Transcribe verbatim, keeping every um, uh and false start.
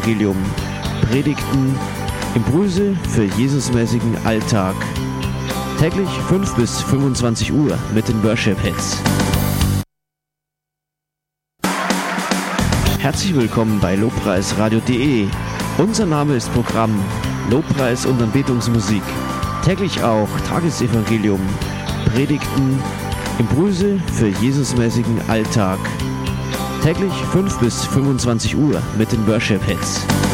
Tagesevangelium, Predigten, Impulse für Jesusmäßigen Alltag. Täglich fünf bis fünfundzwanzig Uhr mit den Worship Hits. Herzlich willkommen bei lobpreisradio punkt de. Unser Name ist Programm Lobpreis und Anbetungsmusik. Täglich auch Tagesevangelium, Predigten, Impulse für Jesusmäßigen Alltag. Täglich fünf bis fünfundzwanzig Uhr mit den Worship Hits.